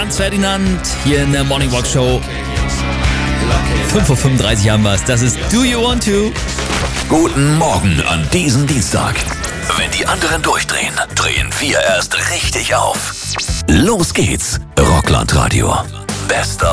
Franz Ferdinand hier in der Morning Walk Show. 5:35 Uhr haben wir es. Das ist Do You Want To? Guten Morgen an diesem Dienstag. Wenn die anderen durchdrehen, drehen wir erst richtig auf. Los geht's. Rockland Radio. Bester